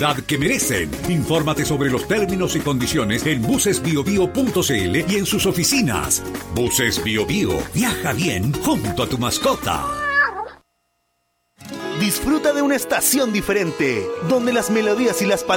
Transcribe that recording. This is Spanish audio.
seguridad que merecen. Infórmate sobre los términos y condiciones en bucesbiobio.cl y en sus oficinas. Buses Bio Bio. Viaja bien junto a tu mascota. Disfruta de una estación diferente, donde las melodías y las palabras